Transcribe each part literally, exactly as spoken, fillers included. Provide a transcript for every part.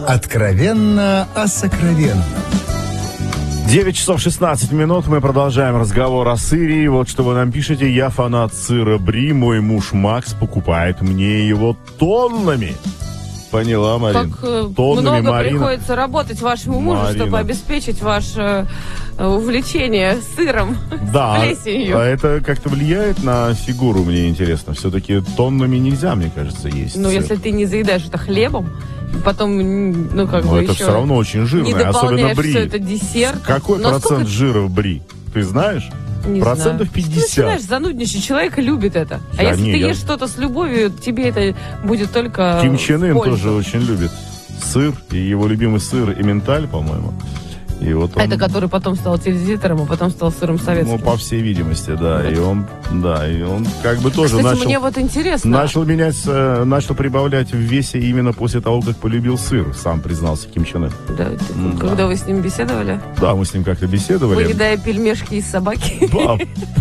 Откровенно о сокровенном. девять часов шестнадцать минут. Мы продолжаем разговор о сыре. Вот что вы нам пишете. Я фанат сыра Бри. Мой муж Макс покупает мне его тоннами. Поняла, Марина? Как э, Тоннами, много Марина. приходится работать вашему мужу, Марина. чтобы обеспечить ваше э, увлечение сыром, Да, с плесенью. а это как-то влияет на фигуру, мне интересно. Все-таки тоннами нельзя, мне кажется, есть. Ну, сыр. если ты не заедаешь это хлебом, потом, ну, как Но бы это еще все равно очень не жирное, особенно дополняешь бри. все это десертом. Какой Но процент сколько- жира в бри? Ты знаешь? Не Процентов знаю. Ты пятьдесят. начинаешь занудничать, человек любит это. А Я если не, ты я- ешь что-то с любовью, тебе это будет только Ким Чен Ын в пользу. тоже очень любит сыр, и его любимый сыр эмменталь, по-моему. И вот он, Это который потом стал телевизитором, а потом стал сыром советским. ну, по всей видимости, да. И он, да, и он как бы тоже Кстати, начал, мне вот интересно. начал менять, э, начал прибавлять в весе именно после того, как полюбил сыр, сам признался Ким Чен Ын. Да, ты- М, когда да. вы с ним беседовали, Да, мы с ним как-то беседовали. поедая пельмешки из собаки, Да,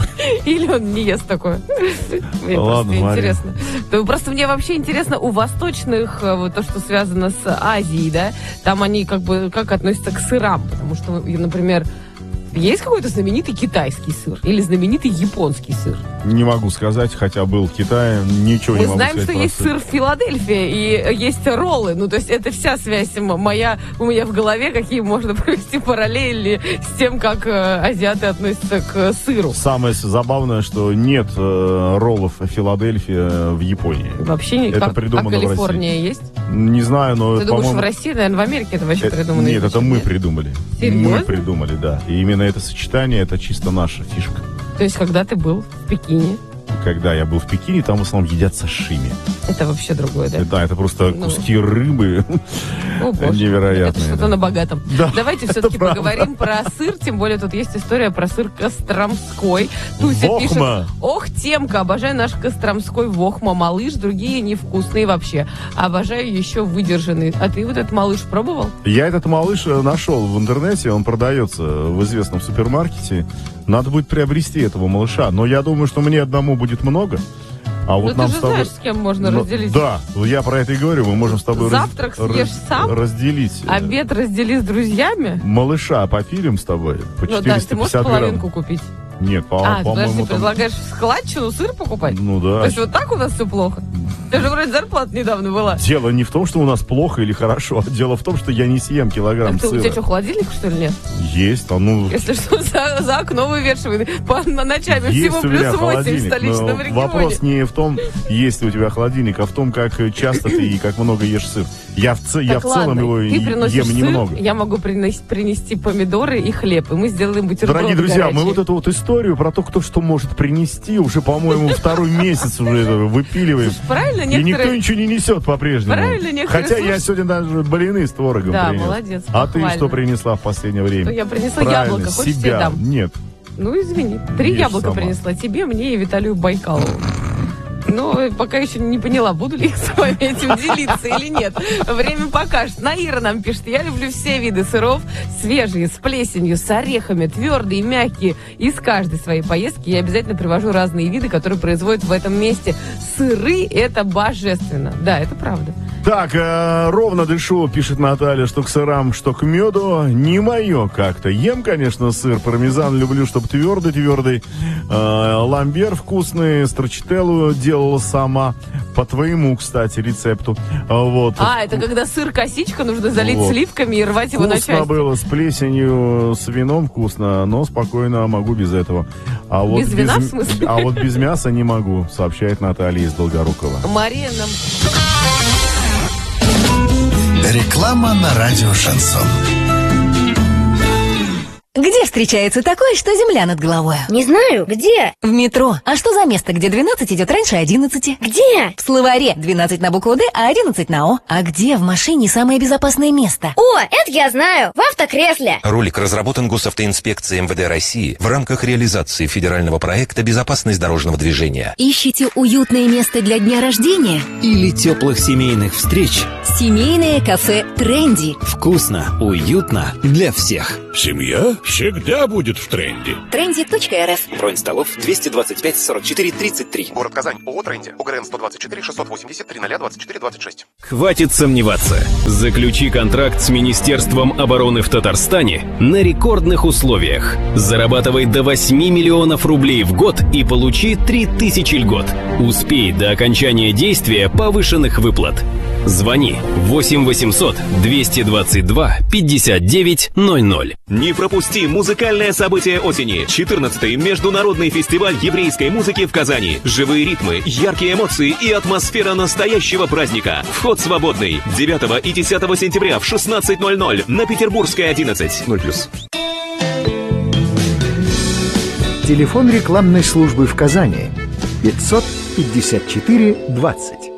или он не ест такое? Мне Ладно, просто Мария. интересно. Да, Просто мне вообще интересно, у восточных, э, вот то, что связано с Азией, да, там они как бы как относятся к сырам, потому что, например, есть какой-то знаменитый китайский сыр или знаменитый японский сыр? не могу сказать, хотя был в Китае, ничего не Мы могу знаем, сказать что про есть сыр в Филадельфии и есть роллы. Ну, то есть это вся связь м- моя у меня в голове, какие можно провести параллели с тем, как э, азиаты относятся к сыру. Самое забавное, что нет э, роллов Филадельфия в Японии. Вообще никак. Это придумано а в Калифорния есть? Не знаю, но, Ты думаешь, по-моему... в России, наверное, в Америке это вообще это- придумано? Нет, это изначально? мы придумали. Серьезно? Мы придумали, да. И именно это сочетание, это чисто наша фишка. То есть, когда ты был в Пекине, Когда я был в Пекине, там в основном едят сашими. это вообще другое, да? Да, это просто Ну. куски рыбы О, боже. невероятные. Это что-то да. на богатом. Да, Давайте это все-таки правда. поговорим про сыр, тем более тут есть история про сыр Костромской. Туся Вохма. пишет: ох, темка, обожаю наш Костромской Вохма, малыш, другие невкусные вообще. Обожаю еще выдержанный. А ты вот этот малыш пробовал? Я этот малыш э, нашел в интернете, он продается в известном супермаркете. Надо будет приобрести этого малыша. Но я думаю, что мне одному будет много. А вот ну нам ты же с тобой... знаешь, с кем можно Ну, разделить. Да, я про это и говорю. Мы можем с тобой раз- Завтрак съешь раз- сам? разделить. э, Обед раздели с друзьями? Малыша попилим с тобой по Ну да, ты четыреста можешь пятьдесят половинку грамм. купить. Нет, по- А, ты, подожди, по-моему, там... предлагаешь в складчину сыр покупать? Ну То да. есть вот так у нас все плохо? Ты же вроде зарплата недавно была. Дело не в том, что у нас плохо или хорошо, а дело в том, что я не съем килограмм Так ты, у тебя сыра. что, холодильник, что ли, нет? Есть, а ну... Если что, за, за окно вывешивай по, на ночами Есть всего у меня плюс восемь в холодильник, столичном но регионе. вопрос не в том, есть ли у тебя холодильник, а в том, как часто ты и как много ешь сыр. Я в, ц- я Так в целом ладно, его ты е- приносишь ем сыр, немного. я могу принести, принести помидоры и хлеб, и мы сделаем бутерброд Дорогие друзья, горячий. мы вот эту вот историю про то, кто что может принести, уже, по-моему, второй месяц уже это выпиливаем. Слушай, правильно И никто некоторые... ничего не несет по-прежнему. Правильно, некоторые Хотя я слушают- сегодня даже блины с творогом Да, принес. молодец, А ты похвально. что принесла в последнее время? Ну, я принесла Правильно, яблоко, хочешь, себя. тебе дам? Нет. Ну, извини. Три Ешь яблока сама. принесла тебе, мне и Виталию Байкалову. Но пока еще не поняла, буду ли я с вами этим делиться или нет. Время покажет. Наира нам пишет: я люблю все виды сыров. Свежие, с плесенью, с орехами, твердые, мягкие. Из каждой своей поездки я обязательно привожу разные виды, которые производят в этом месте. Сыры – это божественно. Да, это правда. Так, э, ровно дышу, пишет Наталья, что к сырам, что к меду. Не мое как-то. Ем, конечно, сыр. Пармезан люблю, чтобы твердый-твердый. Э, ламбер вкусный. Строчителлу делала сама. По твоему, кстати, рецепту. А, вот. А, это когда сыр-косичка, нужно залить Вот. сливками и рвать его на Вкусно части. было, с плесенью, с вином вкусно, но спокойно могу без этого. А вот Без вина, м- в смысле? А вот без мяса не могу, сообщает Наталья из Долгорукова. Мария нам... Реклама на радио «Шансон». Где встречается такое, что земля над головой? Не знаю, где? В метро. А что за место, где двенадцать идет раньше одиннадцати? Где? В словаре двенадцать на букву «Д», а одиннадцать на «О». А где в машине самое безопасное место? О, это я знаю, в автокресле. Ролик разработан Госавтоинспекцией эм вэ дэ России в рамках реализации федерального проекта «Безопасность дорожного движения». Ищите уютное место для дня рождения? Или теплых семейных встреч. Семейное кафе «Тренди». Вкусно, уютно для всех. Семья всегда будет в тренде. Тренди.рф. Бронь столов двести двадцать пять сорок четыре тридцать три. Город Казань. ООО «Тренди». УГРН сто двадцать четыре шестьсот восемьдесят тридцать двадцать четыре двадцать шесть. Хватит сомневаться. Заключи контракт с Министерством обороны в Татарстане на рекордных условиях. Зарабатывай до восьми миллионов рублей в год и получи три тысячи льгот. Успей до окончания действия повышенных выплат. Звони восемь восемьсот двести двадцать два пятьдесят девять ноль ноль. Не пропусти музыкальное событие осени. четырнадцатый международный фестиваль еврейской музыки в Казани. Живые ритмы, яркие эмоции и атмосфера настоящего праздника. Вход свободный. девятого и десятого сентября в шестнадцать ноль ноль на Петербургской одиннадцать. ноль плюс. Телефон рекламной службы в Казани пятьсот пятьдесят четыре двадцать.